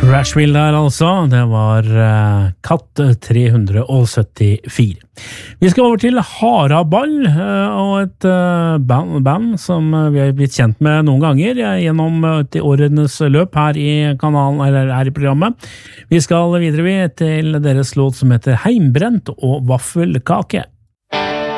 Crashville der altså, det var Katt 374. Vi skal over til Haraball og et band som vi har blitt kjent med noen ganger gjennom årenes løp her i kanalen, eller her i programmet. Vi skal videre til deres låt som heter Heimbrent og Vaffelkake.